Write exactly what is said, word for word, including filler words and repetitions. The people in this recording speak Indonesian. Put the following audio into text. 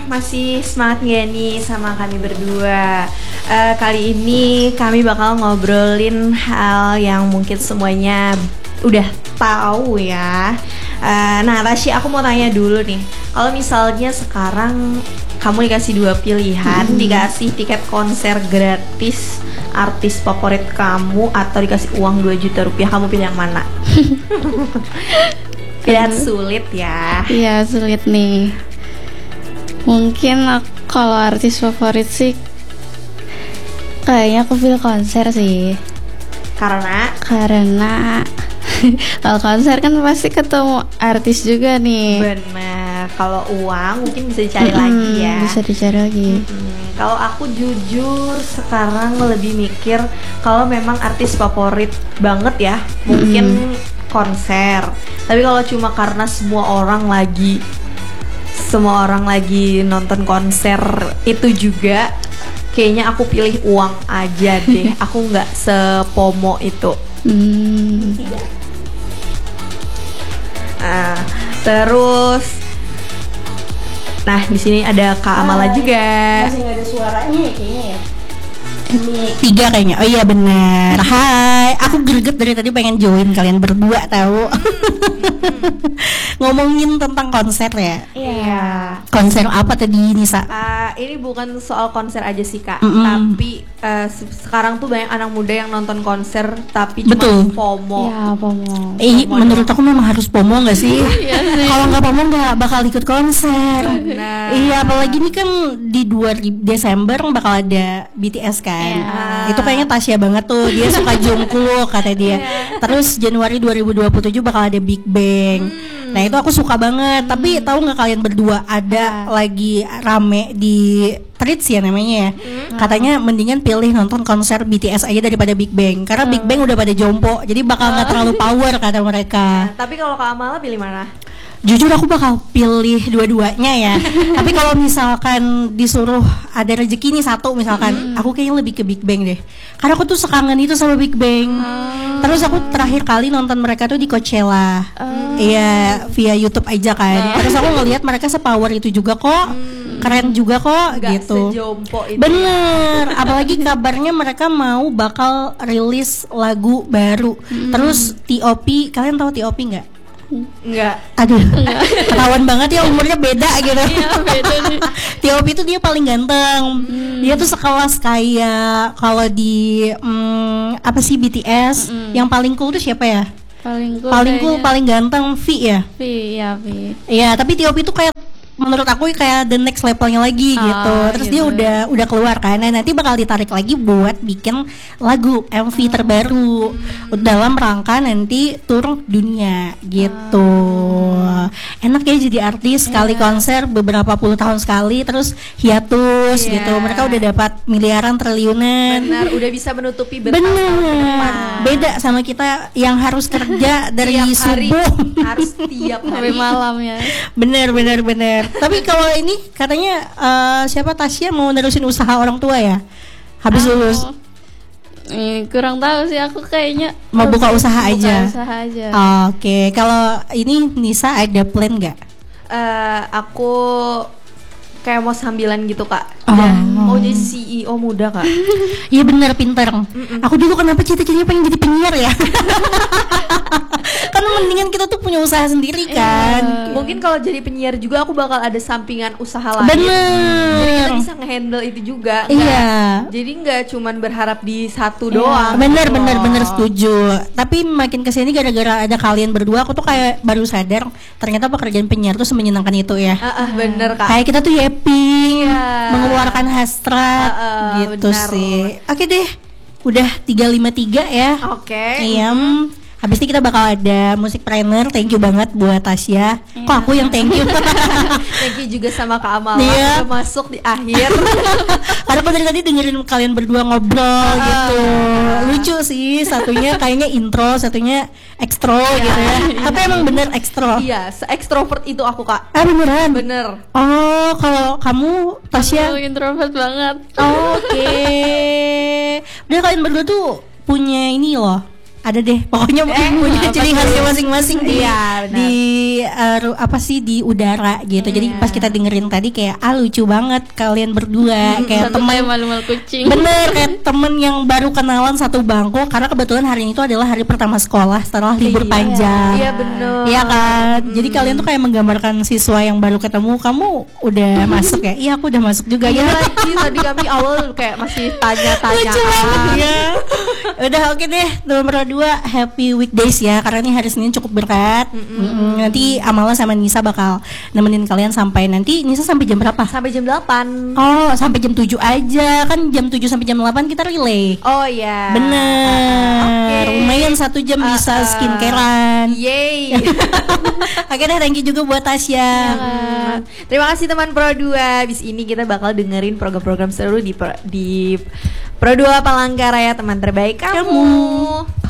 masih semangat gak nih sama kami berdua? Uh, kali ini kami bakal ngobrolin hal yang mungkin semuanya udah tahu ya. Uh, nah Tasya, aku mau tanya dulu nih. Kalau misalnya sekarang kamu dikasih dua pilihan, hmm. dikasih tiket konser gratis artis favorit kamu atau dikasih uang dua juta rupiah, kamu pilih yang mana? Pilihan sulit ya. Iya sulit nih. Mungkin aku, kalau artis favorit sih kayaknya aku pilih konser sih. Karena? Karena kalau konser kan pasti ketemu artis juga nih. Benar. Kalau uang mungkin bisa dicari mm-hmm, lagi ya. Bisa dicari lagi. Mm-hmm. Kalau aku jujur sekarang lebih mikir kalau memang artis favorit banget ya, mungkin mm-hmm. konser. Tapi kalau cuma karena semua orang lagi semua orang lagi nonton konser itu juga, kayaknya aku pilih uang aja deh. Aku nggak sepomo itu. Hmm. Nah, terus, nah di sini ada Kak Amala juga. Masih nggak ada suaranya ya kayaknya ya. Tiga kayaknya. Oh iya benar. Hai, aku greget dari tadi pengen join kalian berdua tahu. Ngomongin tentang konser ya. Iya. Konser apa tadi Nisa? Uh, ini bukan soal konser aja sih Kak, Mm-mm. tapi uh, se- sekarang tuh banyak anak muda yang nonton konser tapi cuma Betul. FOMO. Ya FOMO. Eh, FOMO menurut doang. aku memang harus FOMO nggak sih? Kalau nggak FOMO nggak bakal ikut konser. Benar. Iya, apalagi ini kan di dua ribu Desember bakal ada B T S kan. Yeah. Itu kayaknya Tasya banget tuh. Dia suka Jungkook kata dia. Yeah. Terus Januari dua ribu dua puluh tujuh bakal ada Big Bang. Hmm. Nah itu aku suka banget. Tapi tahu nggak kalian berdua ada lagi rame di Threads ya namanya ya. Hmm. Katanya mendingan pilih nonton konser B T S aja daripada Big Bang. Karena Big Bang udah pada jompo. Jadi bakal nggak terlalu power kata mereka. Nah, tapi kalau Kak Amala pilih mana? Jujur aku bakal pilih dua-duanya ya. Tapi kalau misalkan disuruh ada rezeki nih satu misalkan, mm. aku kayaknya lebih ke Big Bang deh. Karena aku tuh sekangen itu sama Big Bang. Mm. Terus aku terakhir kali nonton mereka tuh di Coachella. Iya, mm. via YouTube aja kan. Mm. Terus aku ngelihat mereka sepower itu juga kok. Mm. Keren juga kok. Gak gitu. sejompo itu. Bener. Apalagi kabarnya mereka mau bakal rilis lagu baru. Mm. Terus T O P, kalian tahu T O P nggak? Enggak. Aduh, ketahuan banget ya umurnya beda gitu. Iya beda nih. T O P itu dia paling ganteng. Hmm. Dia tuh sekelas kayak kalau di hmm, apa sih B T S, hmm. yang paling cool tuh siapa ya? Paling cool. Paling cool, kayaknya. paling ganteng V ya. V ya V. Iya, tapi T O P itu kayak menurut aku kayak the next levelnya lagi ah, gitu. Terus gitu. dia udah udah keluar kan. Nah, nanti bakal ditarik lagi buat bikin lagu M V terbaru hmm. dalam rangka nanti tur dunia gitu. Ah. Enak ya jadi artis sekali yeah. konser beberapa puluh tahun sekali terus hiatus yeah. gitu. Mereka udah dapat miliaran triliunan. Benar, udah bisa menutupi berapa tahun ke depan. Beda sama kita yang harus kerja dari tiap subuh hari, harus tiap hari sampai malam ya. Bener bener bener. Tapi kalau ini katanya uh, siapa Tasya mau nerusin usaha orang tua ya? Habis oh. lulus. Eh, kurang tahu sih aku kayaknya mau buka usaha buka aja. usaha aja. Oke, okay. Kalau ini Nisa ada plan nggak? Uh, aku kayak mau sambilan gitu Kak. Oh. Dan mau jadi C E O muda Kak. Iya bener, pinter. Mm-mm. Aku dulu kenapa cita-citanya pengen jadi penyiar ya? Kan mendingan kita tuh punya usaha sendiri kan. Yeah. Mungkin kalau jadi penyiar juga aku bakal ada sampingan usaha lain. Bener. Jadi kita bisa ngehandle itu juga. Iya. Jadi nggak cuman berharap di satu yeah. doang. Bener gitu bener loh. bener setuju. Tapi makin kesini gara-gara ada kalian berdua, aku tuh kayak baru sadar ternyata pekerjaan penyiar tuh semenyenangkan itu ya. Uh, uh, bener Kak. Kayak kita tuh yapping, yeah. mengeluarkan hasrat, uh, uh, gitu benar. Sih. Oke deh, udah tiga lima tiga ya. Oke. Okay. Iya. Mm-hmm. Habis ini kita bakal ada musik trainer. Thank you banget buat Tasya. Yeah. Kok aku yang thank you? Thank you juga sama Kak Amala. Yeah. Udah masuk di akhir. Karena aku dari tadi dengerin kalian berdua ngobrol uh, gitu. Lucu sih. Satunya kayaknya intro, satunya ekstro yeah. gitu ya. Tapi emang bener ekstro. Iya, se-ekstrovert itu aku Kak. Ah beneran? Bener. Oh, kalau kamu Tasya? Aku introvert banget. Oh, oke. Okay. Udah kalian berdua tuh punya ini loh. ada deh pokoknya Eh, punya apa ciri tuh? khasnya masing-masing di Iya, benar. di uh, ru- apa sih di udara gitu. Jadi Iya. pas kita dengerin tadi kayak ah lucu banget kalian berdua kayak Satu teman kayak malu-malu kucing. bener kayak temen yang baru kenalan satu bangku karena kebetulan hari itu adalah hari pertama sekolah setelah libur Iya. panjang. Iya, bener. Iya kan. Jadi kalian tuh kayak menggambarkan siswa yang baru ketemu, kamu udah masuk ya? Iya aku udah masuk juga Iya ya. lagi tadi kami awal kayak masih tanya-tanya. Lucu banget ya. Udah oke deh nomor dua happy weekdays ya karena ini hari Senin cukup berat. Mm-mm. Nanti Amala sama Nisa bakal nemenin kalian sampai nanti Nisa sampai jam berapa? Sampai jam delapan. Oh sampai jam tujuh aja kan jam tujuh sampai jam delapan kita relay. Oh iya. Bener. Oke. Lumayan satu jam Uh, bisa uh. skincarean. Yeay. Oke deh thank you juga buat Tasya. Hmm. Terima kasih teman Pro dua. Abis ini kita bakal dengerin program-program seru di Pro- di Pro dua Palangkaraya teman terbaik kamu. Kamu.